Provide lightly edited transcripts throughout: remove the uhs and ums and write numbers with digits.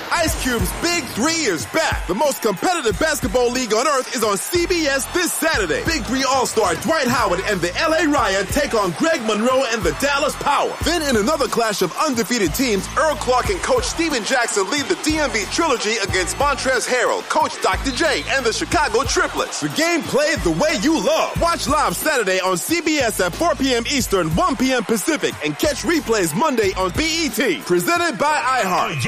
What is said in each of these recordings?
Ice Cube's Big 3 is back. The most competitive basketball league on earth is on CBS this Saturday. Big 3 All-Star Dwight Howard and the LA Riot take on Greg Monroe and the Dallas Power. Then in another clash of undefeated teams, Earl Clark and Coach Steven Jackson lead the DMV Trilogy against Montrezl Harrell, Coach Dr. J, and the Chicago Triplets. The game played the way you love. Watch live Saturday on CBS at 4 p.m. Eastern, 1 p.m. Pacific, and catch replays Monday on BET. Presented by iHeart.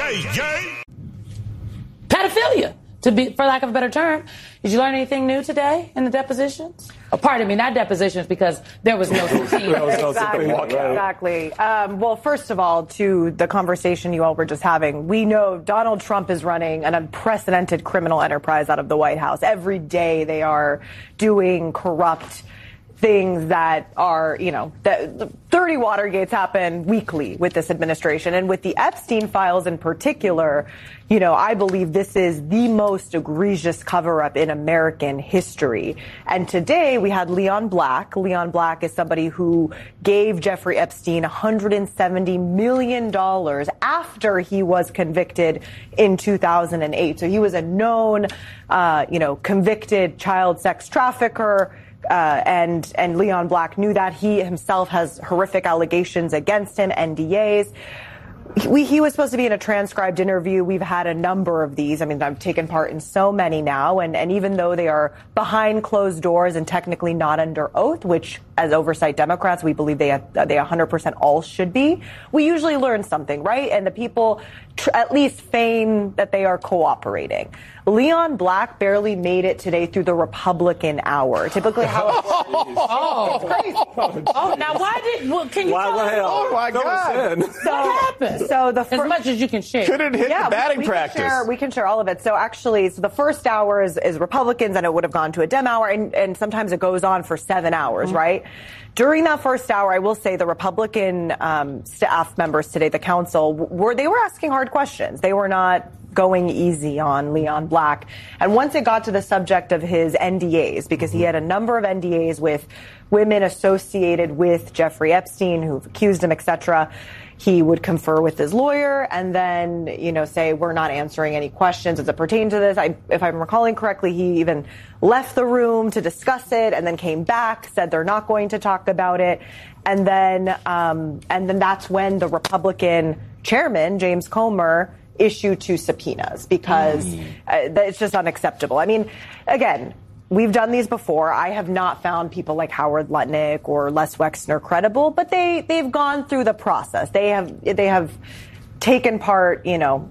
Pedophilia, for lack of a better term. Did you learn anything new today in the depositions? Oh, pardon me, not depositions, because there was no subpoena. Exactly. Well, first of all, to the conversation you all were just having, we know Donald Trump is running an unprecedented criminal enterprise out of the White House. Every day they are doing corrupt things that are, 30 Watergates happen weekly with this administration. And with the Epstein files in particular, I believe this is the most egregious cover-up in American history. And today we had Leon Black. Leon Black is somebody who gave Jeffrey Epstein $170 million after he was convicted in 2008. So he was a known, convicted child sex trafficker. And Leon Black knew that. He himself has horrific allegations against him, NDAs. He was supposed to be in a transcribed interview. We've had a number of these. I mean, I've taken part in so many now. And even though they are behind closed doors and technically not under oath, which as oversight Democrats, we believe they 100% all should be, we usually learn something, right? And the people at least feign that they are cooperating. Leon Black barely made it today through the Republican hour. Typically, how crazy. Now can you tell us? Oh my God! So what happened? So as much as you can share. Couldn't hit the batting practice. We can share all of it. So actually, the first hour is Republicans, and it would have gone to a Dem hour, and sometimes it goes on for 7 hours, right? During that first hour, I will say the Republican staff members today, the council, were asking hard questions. They were not going easy on Leon Black. And once it got to the subject of his NDAs, because he had a number of NDAs with women associated with Jeffrey Epstein who've accused him, etc., he would confer with his lawyer and then, say, we're not answering any questions as it pertains to this. If I'm recalling correctly, he even left the room to discuss it and then came back, said they're not going to talk about it. And then that's when the Republican chairman, James Comer, issued 2 subpoenas because it's just unacceptable. I mean, again, we've done these before. I have not found people like Howard Lutnick or Les Wexner credible, but they've gone through the process. They have taken part,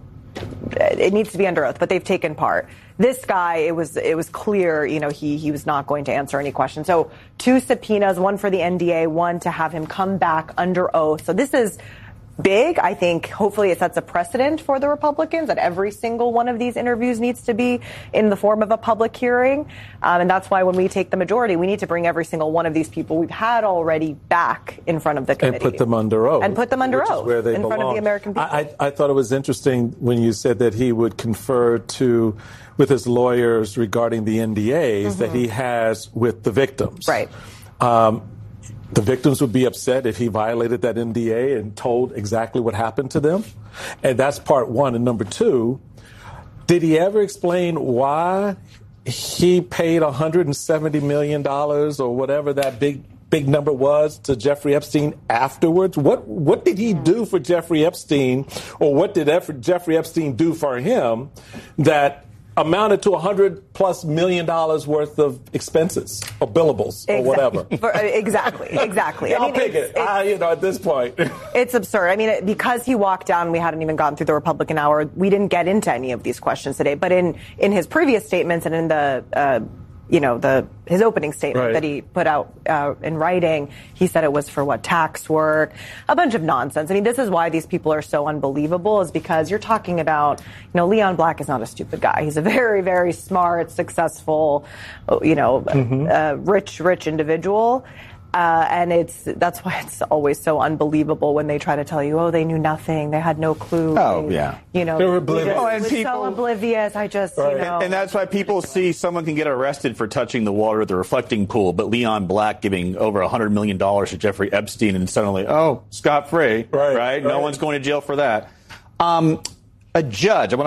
it needs to be under oath, but they've taken part. This guy, it was clear, he was not going to answer any questions. So 2 subpoenas, one for the NDA, one to have him come back under oath. So this is big. I think hopefully it sets a precedent for the Republicans that every single one of these interviews needs to be in the form of a public hearing. And that's why when we take the majority, we need to bring every single one of these people we've had already back in front of the committee. And put them under oath. And put them under oath where they in front of the American people. I thought it was interesting when you said that he would confer with his lawyers regarding the NDAs that he has with the victims. Right. The victims would be upset if he violated that NDA and told exactly what happened to them. And that's part one. And number 2, did he ever explain why he paid $170 million or whatever that big number was to Jeffrey Epstein afterwards? What did he do for Jeffrey Epstein, or what did Jeffrey Epstein do for him that amounted to $100+ million worth of expenses or billables or whatever? Exactly. I'll pick it. At this point. It's absurd. I mean, because he walked down, we hadn't even gone through the Republican hour. We didn't get into any of these questions today. But in his previous statements and in the his opening statement that he put out in writing, he said it was for tax work, a bunch of nonsense. I mean, this is why these people are so unbelievable, is because you're talking about, Leon Black is not a stupid guy. He's a very, very smart, successful, rich individual. And that's why it's always so unbelievable when they try to tell you, they knew nothing, they had no clue. They were oblivious. So oblivious. And that's why people see someone can get arrested for touching the water at the reflecting pool, but Leon Black giving over $100 million to Jeffrey Epstein and suddenly, scot-free, right? No one's going to jail for that. A judge,